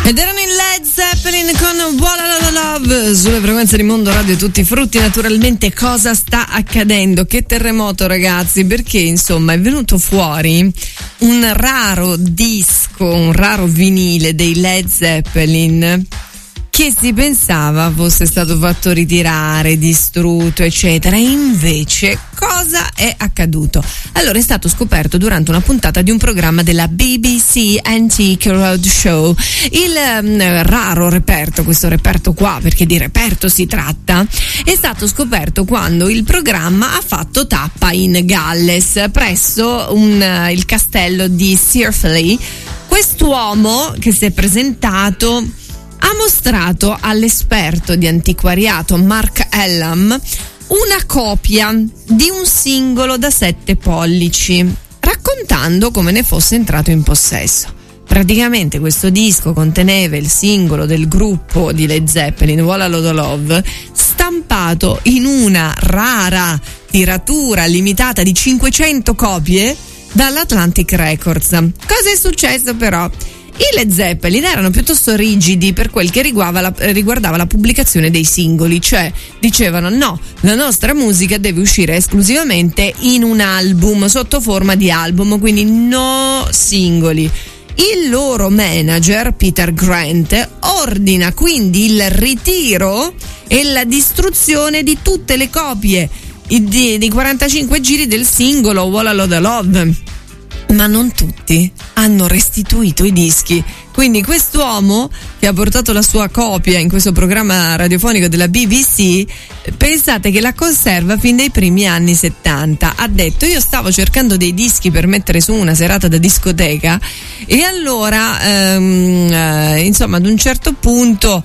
Ed erano in Led Zeppelin con Walla La Love sulle frequenze di Mondo Radio Tutti Frutti. Naturalmente cosa sta accadendo? Che terremoto, ragazzi, perché insomma è venuto fuori un raro disco, un raro vinile dei Led Zeppelin che si pensava fosse stato fatto ritirare, distrutto, eccetera. Invece, cosa è accaduto? Allora, è stato scoperto durante una puntata di un programma della BBC Antique Roadshow. Il raro reperto, questo reperto qua, perché di reperto si tratta, è stato scoperto quando il programma ha fatto tappa in Galles, presso il castello di Caerphilly. Quest'uomo che si è presentato ha mostrato all'esperto di antiquariato Mark Ellam una copia di un singolo da 7 pollici, raccontando come ne fosse entrato in possesso. Praticamente questo disco conteneva il singolo del gruppo di Led Zeppelin, Walla La Love, stampato in una rara tiratura limitata di 500 copie dall'Atlantic Records. Cosa è successo però? I Led Zeppelin erano piuttosto rigidi per quel che riguardava la pubblicazione dei singoli, cioè dicevano no, la nostra musica deve uscire esclusivamente in un album, sotto forma di album, quindi no singoli. Il loro manager, Peter Grant, ordina quindi il ritiro e la distruzione di tutte le copie di 45 giri del singolo Walla La Love. Ma non tutti hanno restituito i dischi. Quindi quest'uomo che ha portato la sua copia in questo programma radiofonico della BBC, pensate che la conserva fin dai primi anni 70. Ha detto: io stavo cercando dei dischi per mettere su una serata da discoteca e allora insomma ad un certo punto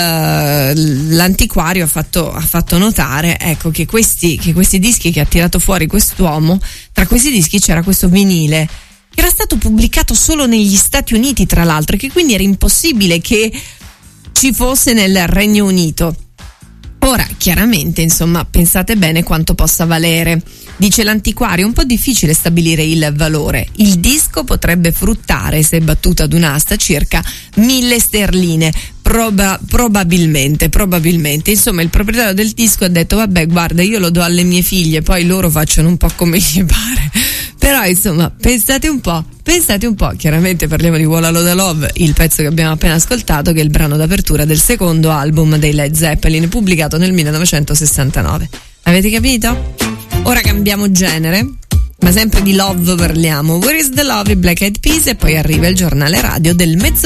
l'antiquario ha fatto notare, ecco, che questi dischi che ha tirato fuori quest'uomo, tra questi dischi c'era questo vinile che era stato pubblicato solo negli Stati Uniti, tra l'altro, e che quindi era impossibile che ci fosse nel Regno Unito. Ora, chiaramente, insomma, pensate bene quanto possa valere. Dice l'antiquario, è un po' difficile stabilire il valore. Il disco potrebbe fruttare, se battuto ad un'asta, circa 1.000 sterline. Probabilmente. Insomma, il proprietario del disco ha detto: vabbè, guarda, io lo do alle mie figlie, poi loro facciano un po' come gli pare. Però, insomma, pensate un po'. Chiaramente parliamo di Walla La Love, il pezzo che abbiamo appena ascoltato, che è il brano d'apertura del secondo album dei Led Zeppelin, pubblicato nel 1969. Avete capito? Ora cambiamo genere, ma sempre di love parliamo. Where is the Love, i Black Eyed Peas, e poi arriva il giornale radio del